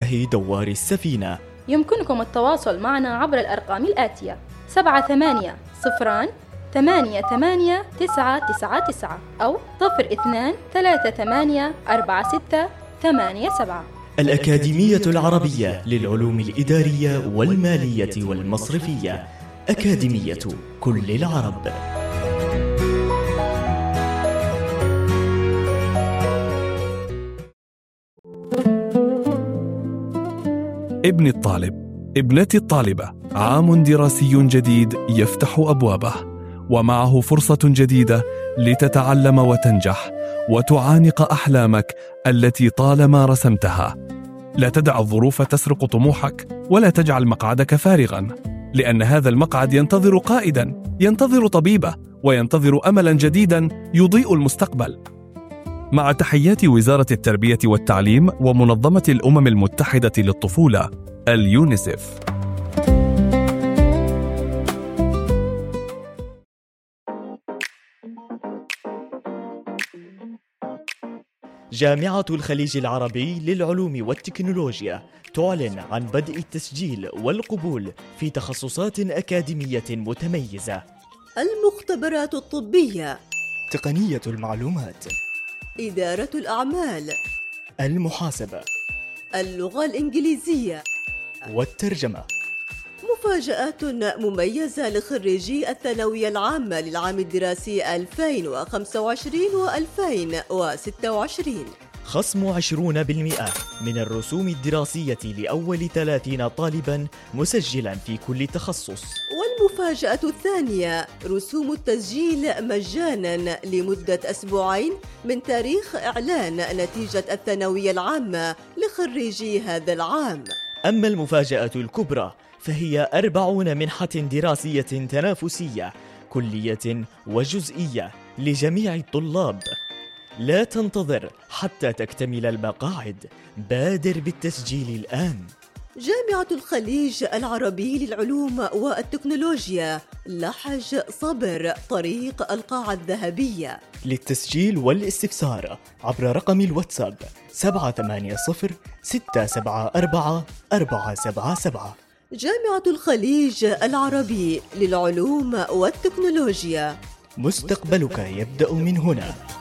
شبه دوار السفينة. يمكنكم التواصل معنا عبر الأرقام الآتية: 78 0 8 999 أو 02 38 46 87. الأكاديمية العربية للعلوم الإدارية والمالية والمصرفية، أكاديمية كل العرب. ابن الطالب، ابنتي الطالبة، عام دراسي جديد يفتح أبوابه، ومعه فرصة جديدة لتتعلم وتنجح وتعانق أحلامك التي طالما رسمتها. لا تدع الظروف تسرق طموحك، ولا تجعل مقعدك فارغا، لأن هذا المقعد ينتظر قائدا، ينتظر طبيبة، وينتظر أملا جديدا يضيء المستقبل. مع تحيات وزارة التربية والتعليم ومنظمة الأمم المتحدة للطفولة، اليونيسف. جامعة الخليج العربي للعلوم والتكنولوجيا تعلن عن بدء التسجيل والقبول في تخصصات أكاديمية متميزة: المختبرات الطبية، تقنية المعلومات، إدارة الأعمال، المحاسبة، اللغة الإنجليزية والترجمة. مفاجآت مميزة لخريجي الثانوية العامة للعام الدراسي 2025 و2026. خصم 20% من الرسوم الدراسية لأول 30 طالباً مسجلاً في كل تخصص. والمفاجأة الثانية: رسوم التسجيل مجاناً لمدة أسبوعين من تاريخ إعلان نتيجة الثانوية العامة لخريجي هذا العام. أما المفاجأة الكبرى فهي 40 منحة دراسية تنافسية كلية وجزئية لجميع الطلاب. لا تنتظر حتى تكتمل المقاعد، بادر بالتسجيل الآن. جامعة الخليج العربي للعلوم والتكنولوجيا، لحج صبر، طريق القاعة الذهبية. للتسجيل والاستفسار عبر رقم الواتساب 780 674 477. جامعة الخليج العربي للعلوم والتكنولوجيا، مستقبلك يبدأ من هنا.